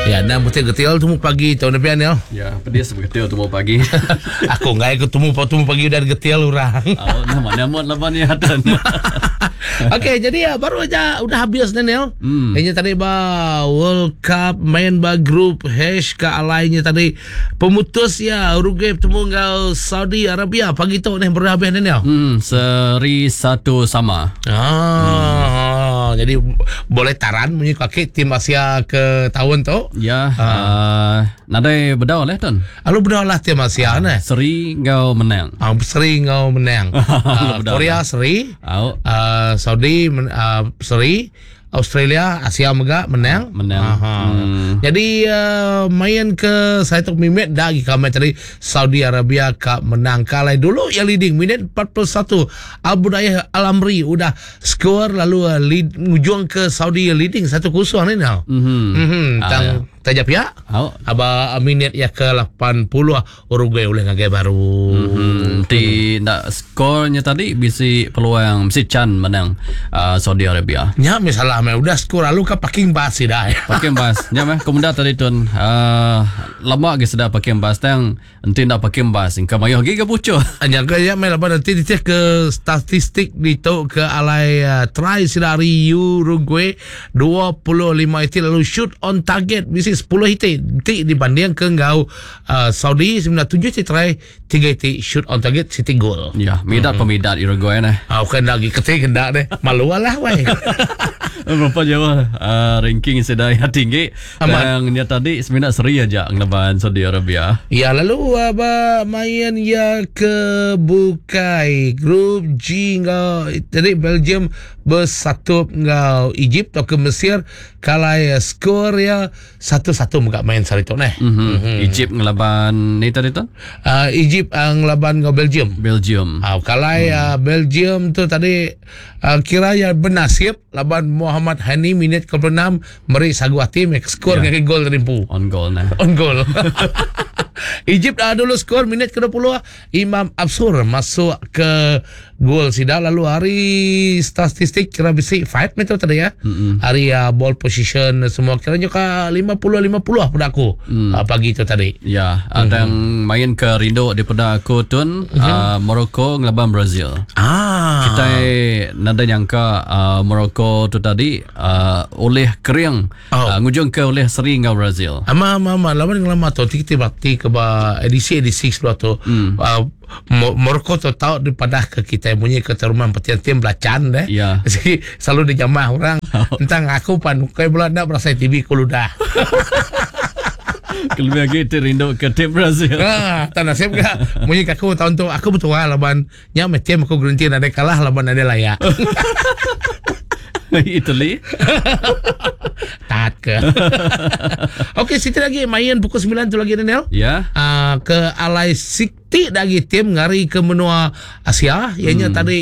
Ya, dan betul getil temu pagi tahun depan ya. Ya, pedis begitu temu pagi. Aku enggak ikut temu pagi udah getil orang. Oh, nama lawan ya hatan. Okey, jadi ya baru aja udah habis Daniel. Kayaknya tadi World Cup main grup H ke alainya tadi pemutus ya Uruguay bertemu dengan Saudi Arabia pagi tu ni berhabis Daniel. Seri 1 sama. Jadi boleh taran punya kaki tim Asia ke tahun tu. Ya, nadai bedau lah Tan. Lalu benar lah tim Asia ni. Seri ngau menang. Seri ngau menang. Korea seri. Saudi seri. Australia Asia Mega menang. Jadi main ke saya tak mimet dah kami tadi Saudi Arabia Cup menang kalah dulu yang leading minit 41 Abu Dayah Al-Amri udah skor lalu ujung ke Saudi leading 1-0 ni now. Tajap ya. Aba minit ya ke 80 Uruguay oleh ngagai baru. Ti nak skornya tadi bisi peluang si Chan menang Saudi Arabia. Ya misalnya udah skor lalu ke parking bus dah. Parking bus. Ya kemudian tadi tuan lama ke sudah parking bus tang enti nak parking bus ingka mayo gi ke pucuk. Hanya ke ya lepas nanti dicek ke statistik itu ke alai try dari Uruguay 25 itu lalu shoot on target bisi 10 hiti dibanding ke ngau Saudi 97 try 3 hiti shoot on target city goal. Ya, pemidat Uruguay nah. Kan lagi ketik hendak deh. Malu lah weh. Berapa jauh ranking sedaya tinggi. Yang dia tadi sebenarnya seri aja ngelawan Saudi Arabia. Ya lalu main ya ke bukai grup G ngau tadi Belgium bersatu ngau Egypt atau ke Mesir kalah skor ya 1-1 muka main sari tu neh. Egypt ngelawan ni tadi tu? Egypt ngelawan ngau Belgium. Kalah Belgium tu tadi kira ya bernasib lawan Muhammad Hani minit ke-6 meri saguati mek skor ngake gol rimpu. On goal nah. On goal. Egypt dulu skor minit ke-20 Imam Absur masuk ke gol sida lalu hari statistik kira bisi 5 meter tadi ya. Hari ball position semua kiranya ke 50-50 pada aku pagi itu tadi. Ya, ada yang main ke Rindo di pada aku tun Morocco ngelawan Brazil. Kita nada nyangka Morocco tu tadi oleh kering ngujung ke oleh seri ngau Brazil. Lawan ngelawan tu tiba-tiba ke edisi sebelah tu. Morocco tu tahu daripada ke kita punya keteruman petian tim belacan deh. Jadi selalu dijamah orang tentang aku pan kayak bulan dah berasa TV kuludah. Kelebih lagi Rindo ke tim Brazil. Tak nasib gak punya aku tahun tu aku betul lawan nya tim aku garanti ada kalah lawan ada layak. Italy. Tak ke. Okey, situ lagi main pukul 9 tu lagi Daniel. Ya. Ke alai Sikti lagi tim ngari ke menua Asia. Ianya tadi